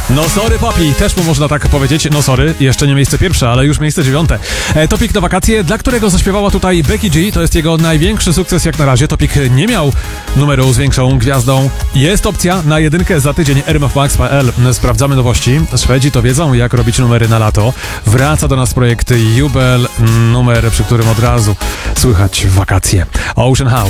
No sorry papi, też mu można tak powiedzieć. No sorry, jeszcze nie miejsce pierwsze, ale już miejsce 9. Topik na wakacje, dla którego zaśpiewała tutaj Becky G. To jest jego największy sukces jak na razie. Topik nie miał numeru z większą gwiazdą. Jest opcja na 1 za tydzień. rmfmax.pl. Sprawdzamy nowości. Szwedzi to wiedzą, jak robić numery na lato. Wraca do nas projekt Jubel, numer, przy którym od razu słychać wakacje. Ocean House.